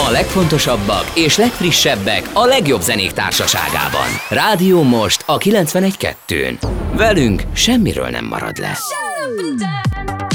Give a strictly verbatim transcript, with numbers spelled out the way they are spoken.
A legfontosabbak és legfrissebbek a legjobb zenék társaságában. Rádió Most a kilencvenegy kettőn. Velünk semmiről nem marad le.